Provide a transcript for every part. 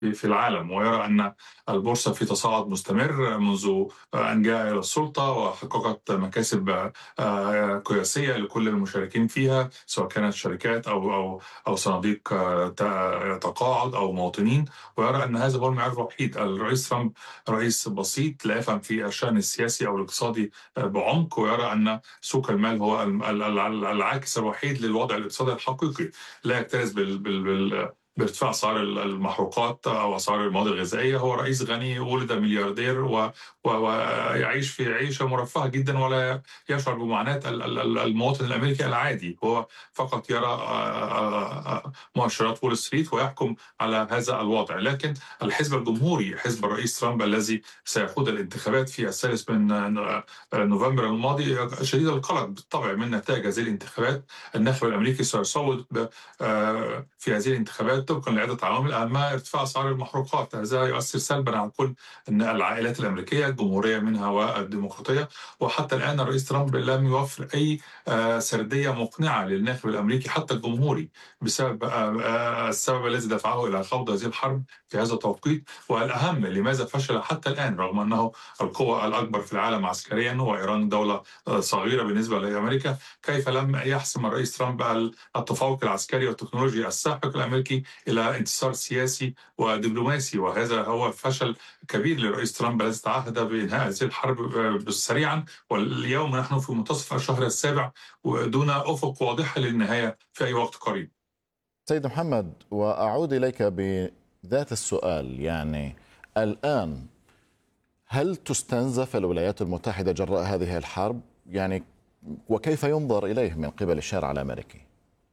في العالم، ويرى أن البورصة في تصاعد مستمر منذ أن جاء إلى السلطة، وحققت مكاسب قياسية لكل المشاركين فيها، سواء كانت شركات أو صناديق تقاعد أو مواطنين. ويرى أن هذا هو المعيار الوحيد. الرئيس ترامب رئيس بسيط لا يفهم في الشأن السياسي أو الاقتصادي بعمق، ويرى أن سوق المال هو العاكس الوحيد للوضع الاقتصادي الحقيقي. لا يكترث بارتفاع اسعار المحروقات او اسعار المواد الغذائيه. هو رئيس غني ولد ملياردير ويعيش في عيشه مرفهه جدا، ولا يشعر بمعاناه المواطن الامريكي العادي. هو فقط يرى مؤشرات وول ستريت ويحكم على هذا الوضع. لكن الحزب الجمهوري، حزب الرئيس ترامب الذي سيخوض الانتخابات في الثالث من نوفمبر الماضي، شديد القلق بالطبع من نتائج هذه الانتخابات. الناخب الامريكي سيصوت في هذه الانتخابات طبقا لعده عوامل، اهمها ارتفاع اسعار المحروقات. هذا يؤثر سلبا على كل العائلات الامريكيه، الجمهوريه منها والديمقراطيه. وحتى الان الرئيس ترامب لم يوفر اي سرديه مقنعه للناخب الامريكي حتى الجمهوري بسبب السبب الذي دفعه الى خوض هذه الحرب في هذا التوقيت. والاهم، لماذا فشل حتى الان رغم انه القوة الأكبر في العالم عسكريا، وإيران دولة صغيرة بالنسبة لأمريكا؟ كيف لم يحسم الرئيس ترامب التفوق العسكري والتكنولوجي الساحق الأمريكي إلى انتصار سياسي ودبلوماسي؟ وهذا هو فشل كبير للرئيس ترامب الذي تعهد بإنهاء هذه الحرب سريعا، واليوم نحن في منتصف الشهر السابع ودون أفق واضحة للنهاية في أي وقت قريب. سيد محمد، وأعود إليك بذات السؤال، يعني الآن هل تستنزف الولايات المتحدة جراء هذه الحرب؟ يعني وكيف ينظر إليه من قبل الشارع الأمريكي؟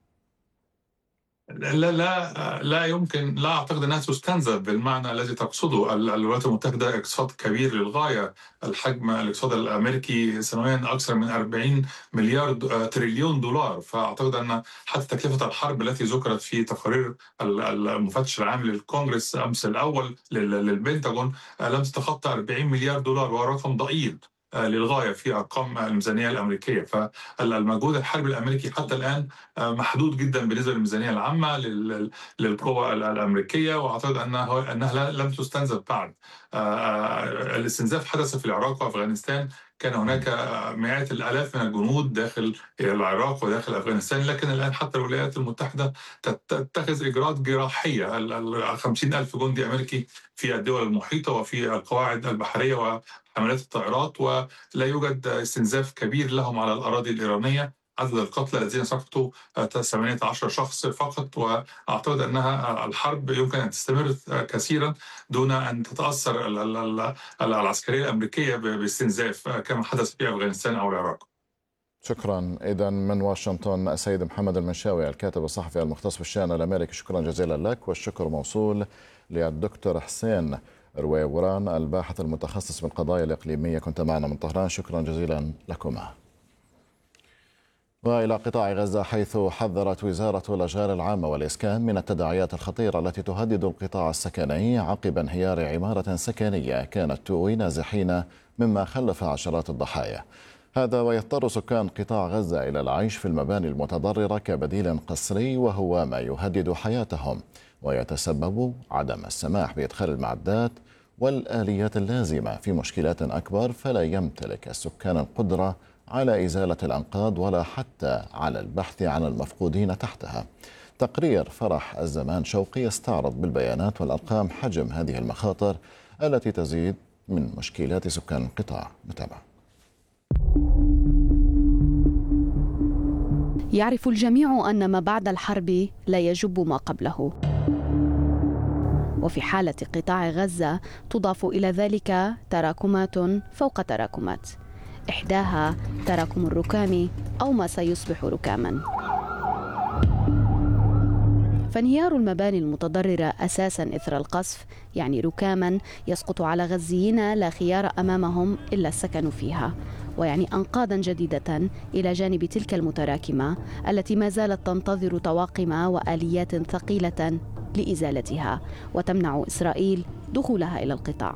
لا يمكن، لا أعتقد أنها تستنزف بالمعنى الذي تقصده. الولايات المتحدة اقتصاد كبير للغاية. الحجم الاقتصاد الأمريكي سنويا أكثر من 40 مليار تريليون دولار. فأعتقد أن حتى تكلفة الحرب التي ذكرت في تقارير المفتش العام للكونغرس أمس الأول للبنتاغون لم تتخطى 40 مليار دولار، وهو رقم ضئيل للغاية في أرقام الميزانية الأمريكية. فالمجهود الحربي الأمريكي حتى الآن محدود جدا بالنسبة للميزانية العامة للقوى الأمريكية، وأعتقد أنها لم تستنزف بعد. الاستنزاف حدث في العراق وأفغانستان. كان هناك مئات الآلاف من الجنود داخل العراق وداخل أفغانستان، لكن الآن حتى الولايات المتحدة تتخذ إجراءات جراحية. 50,000 جندي أمريكي في الدول المحيطة وفي القواعد البحرية وحملات الطائرات، ولا يوجد استنزاف كبير لهم على الأراضي الإيرانية. عدد القتلى الذين سقطوا 18 شخص فقط. وأعتقد أنها الحرب يمكن أن تستمر كثيرا دون أن تتأثر العسكرية الأمريكية باستنزاف كما حدث في أفغانستان أو العراق. شكرا. إذن من واشنطن السيد محمد المنشاوي، الكاتب الصحفي المختص في الشأن الأمريكي، شكرا جزيلا لك. والشكر موصول للدكتور حسين رويوران، الباحث المتخصص بالقضايا الإقليمية، كنت معنا من طهران. شكرا جزيلا لكما. وإلى قطاع غزة، حيث حذرت وزارة الأشغال العامة والإسكان من التداعيات الخطيرة التي تهدد القطاع السكني عقب انهيار عمارة سكنية كانت تؤوي نازحين، مما خلف عشرات الضحايا. هذا ويضطر سكان قطاع غزة إلى العيش في المباني المتضررة كبديل قسري، وهو ما يهدد حياتهم، ويتسبب عدم السماح بإدخال المعدات والآليات اللازمة في مشكلات أكبر، فلا يمتلك السكان القدرة على إزالة الأنقاض ولا حتى على البحث عن المفقودين تحتها. تقرير فرح الزمان شوقي يستعرض بالبيانات والأرقام حجم هذه المخاطر التي تزيد من مشكلات سكان القطاع. نتابع. يعرف الجميع أن ما بعد الحرب لا يجب ما قبله، وفي حالة قطاع غزة تضاف إلى ذلك تراكمات فوق تراكمات، إحداها تراكم الركام أو ما سيصبح ركاما. فانهيار المباني المتضررة أساسا إثر القصف يعني ركاما يسقط على غزيين لا خيار أمامهم إلا السكن فيها، ويعني أنقاضا جديدة إلى جانب تلك المتراكمة التي ما زالت تنتظر طواقم وآليات ثقيلة لإزالتها وتمنع إسرائيل دخولها إلى القطاع.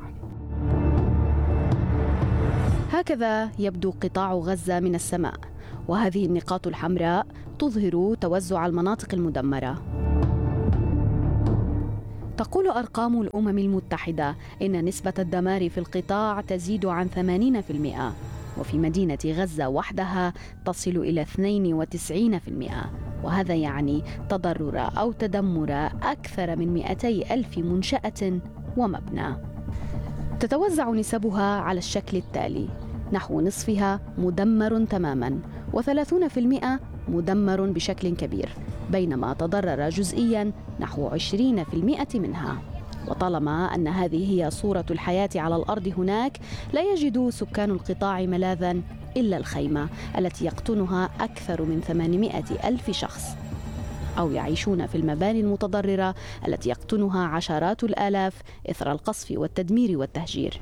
هكذا يبدو قطاع غزة من السماء، وهذه النقاط الحمراء تظهر توزع المناطق المدمرة. تقول أرقام الأمم المتحدة إن نسبة الدمار في القطاع تزيد عن 80%، وفي مدينة غزة وحدها تصل إلى 92%، وهذا يعني تضرر أو تدمر أكثر من 200,000 منشأة ومبنى. تتوزع نسبها على الشكل التالي: نحو نصفها مدمر تماما، و30% مدمر بشكل كبير، بينما تضرر جزئيا نحو 20% منها. وطالما أن هذه هي صورة الحياة على الأرض هناك، لا يجد سكان القطاع ملاذا إلا الخيمة التي يقطنها أكثر من 800,000 شخص، أو يعيشون في المباني المتضررة التي يقطنها عشرات الآلاف إثر القصف والتدمير والتهجير.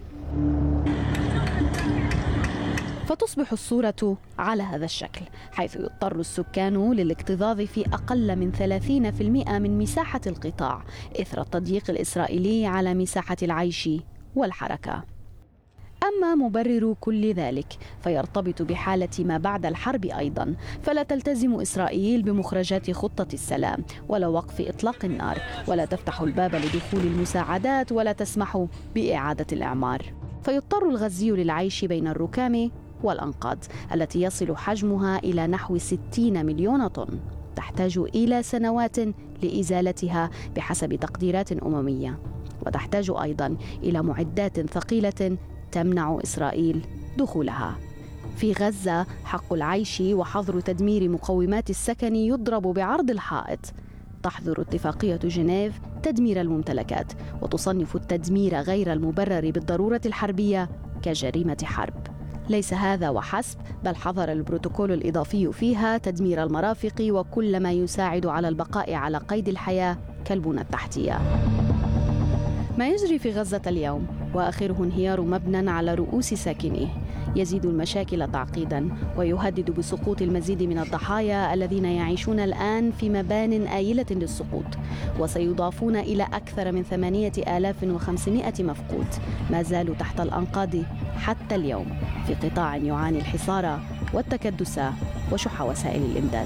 فتصبح الصورة على هذا الشكل، حيث يضطر السكان للاكتظاظ في أقل من 30% من مساحة القطاع إثر التضييق الإسرائيلي على مساحة العيش والحركة. أما مبرر كل ذلك فيرتبط بحالة ما بعد الحرب أيضا، فلا تلتزم إسرائيل بمخرجات خطة السلام ولا وقف إطلاق النار، ولا تفتح الباب لدخول المساعدات، ولا تسمح بإعادة الإعمار. فيضطر الغزي للعيش بين الركام والأنقاض التي يصل حجمها إلى نحو 60 مليون طن، تحتاج إلى سنوات لإزالتها بحسب تقديرات أممية، وتحتاج أيضا إلى معدات ثقيلة تمنع إسرائيل دخولها. في غزة حق العيش وحظر تدمير مقومات السكن يضرب بعرض الحائط. تحظر اتفاقية جنيف تدمير الممتلكات، وتصنف التدمير غير المبرر بالضرورة الحربية كجريمة حرب. ليس هذا وحسب، بل حظر البروتوكول الإضافي فيها تدمير المرافق وكل ما يساعد على البقاء على قيد الحياة كالبنى التحتية. ما يجري في غزة اليوم وآخره انهيار مبنى على رؤوس ساكنيه يزيد المشاكل تعقيدا، ويهدد بسقوط المزيد من الضحايا الذين يعيشون الآن في مبان آيلة للسقوط، وسيضافون إلى أكثر من 8500 مفقود ما زالوا تحت الأنقاض حتى اليوم في قطاع يعاني الحصار والتكدس وشح وسائل الإمداد.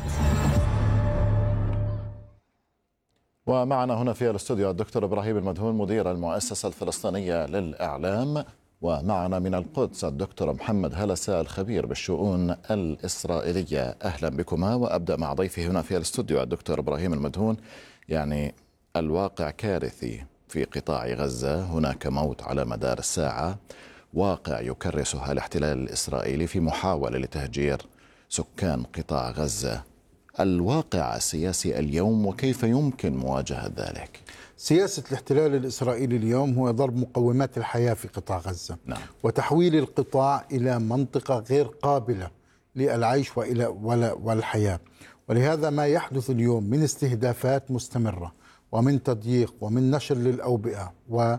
ومعنا هنا في الاستوديو الدكتور إبراهيم المدهون مدير المؤسسة الفلسطينية للإعلام، ومعنا من القدس الدكتور محمد هلسة الخبير بالشؤون الإسرائيلية. أهلا بكما. وأبدأ مع ضيفي هنا في الاستوديو الدكتور إبراهيم المدهون. يعني الواقع كارثي في قطاع غزة، هناك موت على مدار الساعة، واقع يكرسها الاحتلال الإسرائيلي في محاولة لتهجير سكان قطاع غزة. الواقع السياسي اليوم وكيف يمكن مواجهة ذلك؟ سياسة الاحتلال الإسرائيلي اليوم هو ضرب مقومات الحياة في قطاع غزة. نعم. وتحويل القطاع إلى منطقة غير قابلة للعيش والحياة. ولهذا ما يحدث اليوم من استهدافات مستمرة ومن تضييق ومن نشر للأوبئة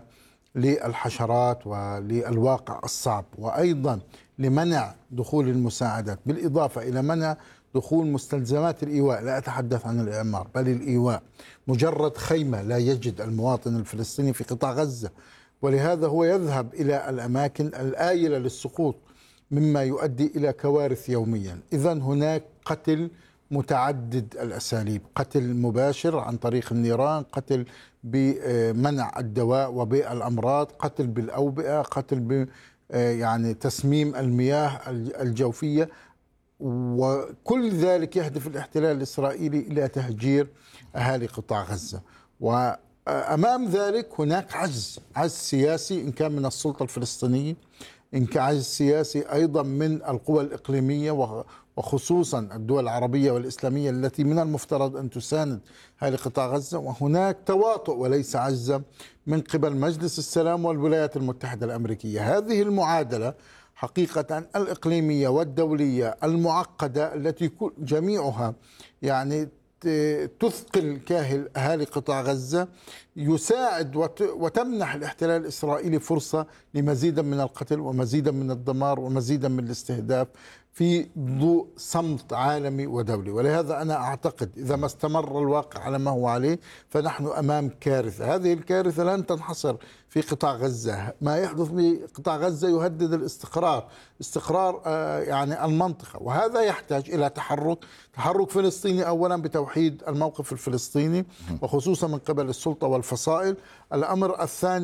وللحشرات وللواقع الصعب، وأيضا لمنع دخول المساعدات، بالإضافة إلى منع دخول مستلزمات الإيواء. لا أتحدث عن الإعمار بل الإيواء. مجرد خيمة لا يجد المواطن الفلسطيني في قطاع غزة، ولهذا هو يذهب إلى الأماكن الآيلة للسقوط، مما يؤدي إلى كوارث يوميا. إذن هناك قتل متعدد الأساليب: قتل مباشر عن طريق النيران، قتل بمنع الدواء وبالأمراض، قتل بالأوبئة، قتل يعني تسميم المياه الجوفية، وكل ذلك يهدف الاحتلال الإسرائيلي إلى تهجير أهالي قطاع غزة. وأمام ذلك هناك عجز سياسي، إن كان من السلطة الفلسطينية، إن كان عجز سياسي أيضا من القوى الإقليمية وخصوصا الدول العربية والإسلامية التي من المفترض أن تساند أهالي قطاع غزة. وهناك تواطؤ وليس عجز من قبل مجلس السلام والولايات المتحدة الأمريكية. هذه المعادلة حقيقة الإقليمية والدولية المعقدة التي جميعها يعني تثقل كاهل أهالي قطاع غزة، يساعد وتمنح الاحتلال الإسرائيلي فرصة لمزيدا من القتل ومزيدا من الدمار ومزيدا من الاستهداف في ضوء صمت عالمي ودولي. ولهذا أنا أعتقد إذا ما استمر الواقع على ما هو عليه فنحن أمام كارثة. هذه الكارثة لن تنحصر في قطاع غزة. ما يحدث في قطاع غزة يهدد استقرار يعني المنطقة، وهذا يحتاج إلى تحرك فلسطيني أولا بتوحيد الموقف الفلسطيني وخصوصا من قبل السلطة والفصائل. الأمر الثاني